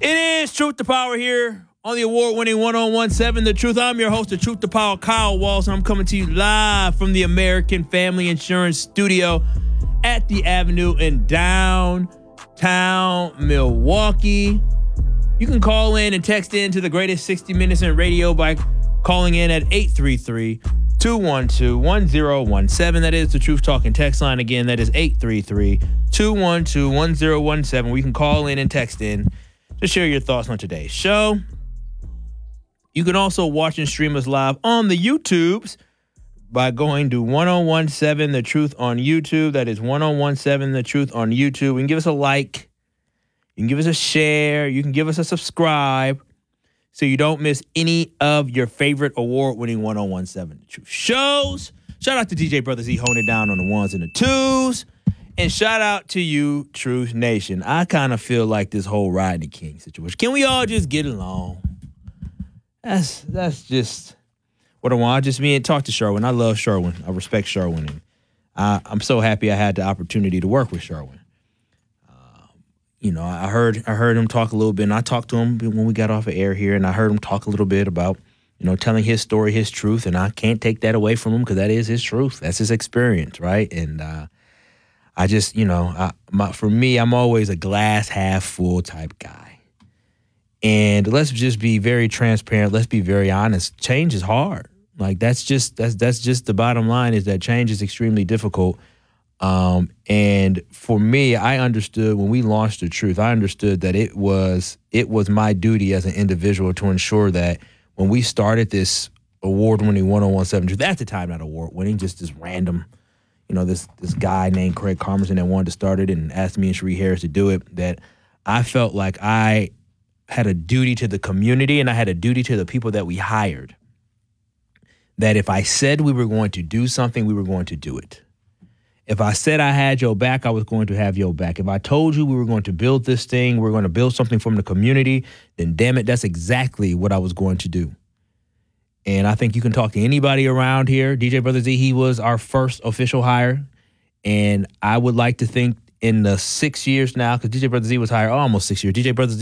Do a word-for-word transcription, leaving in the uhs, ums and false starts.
It is Truth to Power here on the award-winning one oh one point seven The Truth. I'm your host of Truth to Power, Kyle Walls, and I'm coming to you live from the American Family Insurance Studio at the Avenue in downtown Milwaukee. You can call in and text in to the greatest sixty minutes in radio by calling in at eight three three, two one two, one oh one seven. That is the Truth Talking text line. Again, that is eight three three, two one two, one oh one seven. We can call in and text in to share your thoughts on today's show. You can also watch and stream us live on the YouTubes by going to one oh one seven The Truth on YouTube. That is one oh one seven The Truth on YouTube. You can give us a like. You can give us a share. You can give us a subscribe so you don't miss any of your favorite award-winning one oh one seven The Truth shows. Shout out to D J Brother Z holding it down on the ones and the twos. And shout out to you, Truth Nation. I kind of feel like this whole Rodney King situation. Can we all just get along? That's that's just what I want. I just me and talk to Sherwin. I love Sherwin. I respect Sherwin. And I, I'm so happy I had the opportunity to work with Sherwin. Uh, you know, I heard I heard him talk a little bit, and I talked to him when we got off of air here, and I heard him talk a little bit about, you know, telling his story, his truth, and I can't take that away from him because that is his truth. That's his experience, right? And uh, I just, you know, I, my, for me, I'm always a glass half full type guy. And let's just be very transparent. Let's be very honest. Change is hard. Like that's just that's that's just the bottom line is that change is extremely difficult. Um, and for me, I understood when we launched The Truth, I understood that it was it was my duty as an individual to ensure that when we started this award-winning one oh one seven Truth, at the time not award-winning, just this random, you know, this this guy named Craig Carmerson that wanted to start it and asked me and Sheree Harris to do it, that I felt like I had a duty to the community and I had a duty to the people that we hired. That if I said we were going to do something, we were going to do it. If I said I had your back, I was going to have your back. If I told you we were going to build this thing, we're going to build something from the community, then damn it, that's exactly what I was going to do. And I think you can talk to anybody around here. D J Brother Z, he was our first official hire. And I would like to think in the six years now, because D J Brother Z was hired almost six years. D J Brother Z